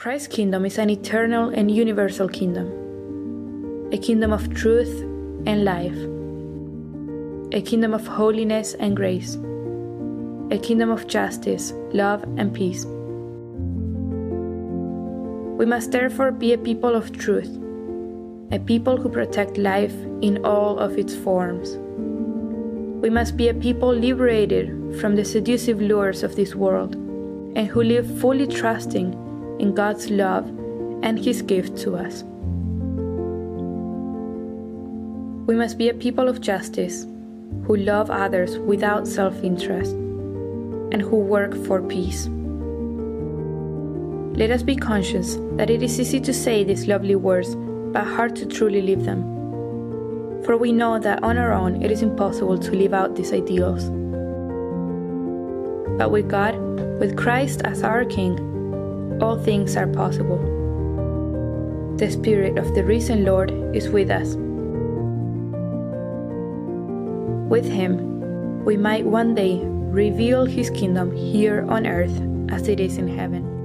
Christ's kingdom is an eternal and universal kingdom, a kingdom of truth and life, a kingdom of holiness and grace, a kingdom of justice, love, and peace. We must therefore be a people of truth, a people who protect life in all of its forms. We must be a people liberated from the seductive lures of this world and who live fully trusting in God's love and His gift to us. We must be a people of justice who love others without self-interest and who work for peace. Let us be conscious that it is easy to say these lovely words, but hard to truly live them. For we know that on our own it is impossible to live out these ideals. But with God, with Christ as our King, all things are possible. The Spirit of the risen Lord is with us. With Him, we might one day reveal His kingdom here on earth as it is in heaven.